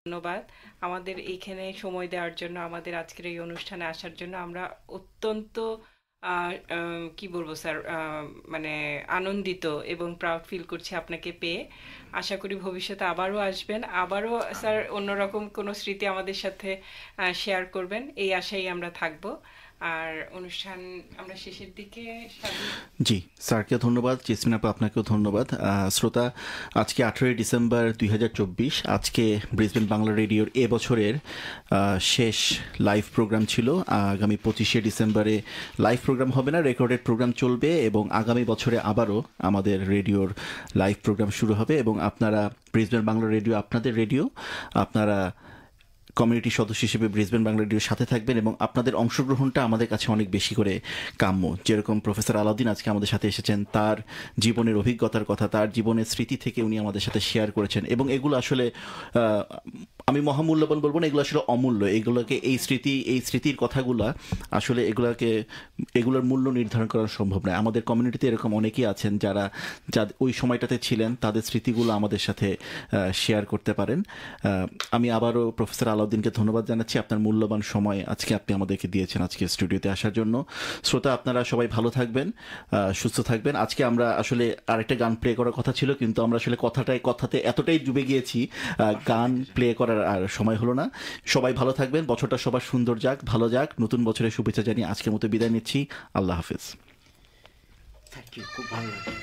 ধন্যবাদ আমাদের এইখানে সময় দেওয়ার জন্য, আমাদের আজকের এই অনুষ্ঠানে আসার জন্য। আমরা অত্যন্ত কি বলবো স্যার, মানে আনন্দিত এবং প্রাউড ফিল করছি আপনাকে পেয়ে। আশা করি ভবিষ্যতে আবারও আসবেন, আবারও স্যার অন্যরকম কোনো স্মৃতি আমাদের সাথে শেয়ার করবেন, এই আশাই আমরা থাকবো। আর অনুষ্ঠান আমরা শেষের দিকে জি, স্যারকে ধন্যবাদ, জেসমিন আপা আপনাকেও ধন্যবাদ। শ্রোতা, আজকে 18 ডিসেম্বর 2024, আজকে ব্রিসবেন বাংলা রেডিওর এবছরের শেষ লাইভ প্রোগ্রাম ছিল। আগামী 25 ডিসেম্বরে লাইভ প্রোগ্রাম হবে না, রেকর্ডেড প্রোগ্রাম চলবে, এবং আগামী বছরে আবারও আমাদের রেডিওর লাইভ প্রোগ্রাম শুরু হবে। এবং আপনারা ব্রিসবেন বাংলা রেডিও আপনাদের রেডিও, আপনারা কমিউনিটি সদস্য হিসেবে ব্রিসবেন বাংলা রেডিওর সাথে থাকবেন, এবং আপনাদের অংশগ্রহণটা আমাদের কাছে অনেক বেশি করে কাম্য। যেরকম প্রফেসর আলাউদ্দিন আজকে আমাদের সাথে এসেছেন, তার জীবনের অভিজ্ঞতার কথা, তার জীবনের স্মৃতি থেকে উনি আমাদের সাথে শেয়ার করেছেন, এবং এগুলো আসলে আমি মহামূল্যবান বলবো না, এগুলো আসলে অমূল্য। এগুলোকে এই স্মৃতির কথাগুলো আসলে এগুলোর মূল্য নির্ধারণ করা সম্ভব নয়। আমাদের কমিউনিটিতে এরকম অনেকেই আছেন যারা ওই সময়টাতে ছিলেন, তাদের স্মৃতিগুলো আমাদের সাথে শেয়ার করতে পারেন। আমি আবারও প্রফেসর আলাউদ্দিনকে ধন্যবাদ জানাচ্ছি, আপনার মূল্যবান সময় আজকে আপনি আমাদেরকে দিয়েছেন আজকে স্টুডিওতে আসার জন্য। শ্রোতা, আপনারা সবাই ভালো থাকবেন, সুস্থ থাকবেন। আজকে আমরা আসলে আরেকটা গান প্লে করার কথা ছিল, কিন্তু আমরা আসলে কথাতে এতটাই ডুবে গিয়েছি, গান প্লে করার আর সময় হলো না। সবাই ভালো থাকবেন, বছরটা সবার সুন্দর যাক, ভালো যাক। নতুন বছরের শুভেচ্ছা জানিয়ে আজকের মতো বিদায় নিচ্ছি। আল্লাহ হাফিজ। থ্যাংক ইউ, খুব ভালো লাগে।